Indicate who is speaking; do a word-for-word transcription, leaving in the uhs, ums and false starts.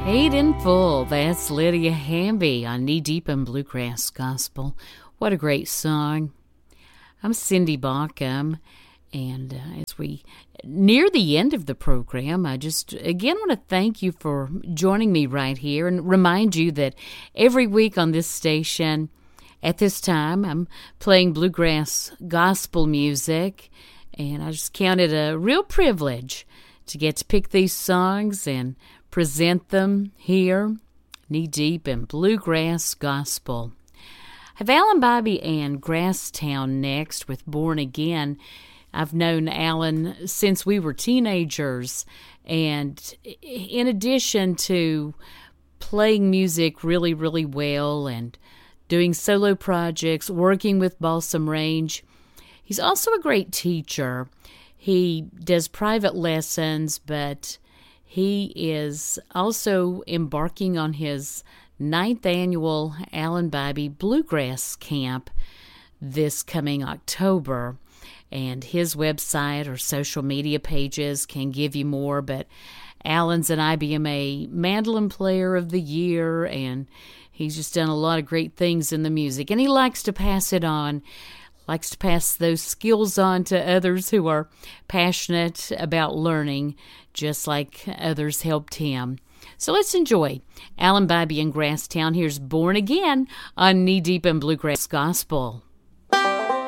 Speaker 1: Paid in Full, that's Lydia Hamby on Knee Deep in Bluegrass Gospel. What a great song. I'm Cindy Bauckham, and uh, as we near the end of the program, I just again want to thank you for joining me right here and remind you that every week on this station, at this time, I'm playing bluegrass gospel music, and I just count it a real privilege to get to pick these songs and present them here, knee deep in bluegrass gospel. I have Alan Bobby and Grasstown next with Born Again. I've known Alan since we were teenagers, and in addition to playing music really, really well and doing solo projects, working with Balsam Range, he's also a great teacher. He does private lessons, but he is also embarking on his ninth annual Alan Bobby Bluegrass Camp this coming October. And his website or social media pages can give you more, but Alan's an I B M A Mandolin Player of the Year, and he's just done a lot of great things in the music. And he likes to pass it on, likes to pass those skills on to others who are passionate about learning, just like others helped him. So let's enjoy Alan Bobby and Grasstown. Here's Born Again on Knee Deep in Bluegrass Gospel.